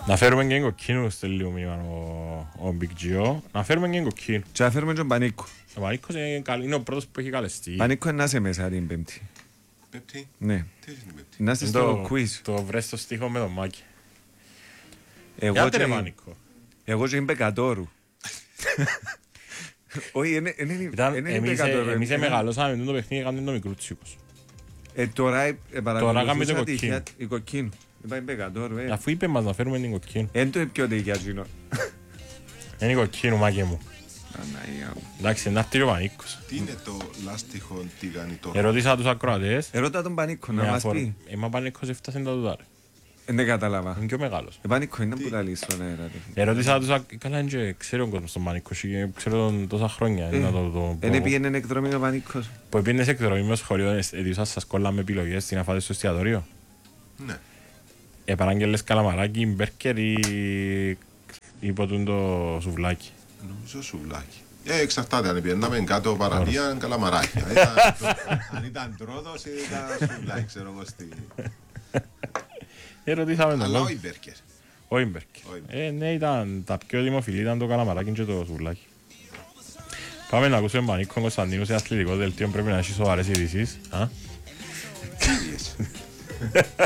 Να φέρουμε και κοκκίνου στο λίγο μήνυμα ο Big Gio. Να φέρουμε και κοκκίνου. Και να φέρουμε τον Πανίκο. Ο Πανίκος είναι ο πρώτος που έχει καλεστεί. Πανίκο να είσαι μέσα την Πέμπτη. Πέπτη. Ναι. Τι είναι η Πέπτη. Να είσαι στο quiz. Το βρες στο στίχο με τον Μάκη. Εγώ Γιάτε ρε και- Πανίκο. Εγώ και είμαι Πεκατόρου. Όχι, είναι Πεκατόρου. Εμείς μεγαλώσαμε με το παιχνίδι, έκαμε το μικρούτσικος. Τώρα Τώρα κάνουμε το παρακολουθούσα κοκκίνο. η κοκκίνου. Είπα είναι Πεκατόρου. Αφού είπε μας να φέρουμε την κοκκίνου. Εν το πιο δίκαια γίνω. Είναι η κοκκίνου Μάκη μου. Παναγία μου. Εντάξει, να έρθει ο Πανίκος. Τι είναι το λάστιχο τηγανιτό. Ερώτησα τους ακροατές. Ερώτα τον Πανίκο να μας πει. Μα Πανίκος έφτασε να το δάρει. Δεν κατάλαβα. Είναι και ο μεγάλος. Πανίκο είναι που τα λύσω στον αέρα. Ερώτησα τους, καλά είναι και ξέρει ο κόσμος τον Πανίκο, ξέρω τον τόσα χρόνια. να το πω. Δεν πήγαινε εκδρομή ο Πανίκος. Που πήγαινε σε εκδρομή με σχολείο, ediuσα σας κόλλαμε επιλογές στην αφάτε στο εστιατόριο. Ναι. Επαράγγελες καλαμαράκι, μπέρκερ ή ποτούν το σουβλάκι. Νομίζω σουβλάκι. Εξαρτάται αν πιέναμε κάτω παραλία, καλαμαράκια. Αν ήταν τρόδος ή ήταν σουβλάκι, ξέρω εγώ στη... Ρωτήσαμε τον Αλλά λόγο. όχι μπέρκερ. Όχι μπέρκερ. Όχι. Ναι, ήταν τα πιο δημοφιλή, ήταν το καλαμαράκι και το σουβλάκι. Πάμε να ακούσουμε Πανίκο Κωνσταντίνου σε αθλητικό δελτίο, πρέπει να έχει σοβαρές ειδήσεις. Α? Κύριες.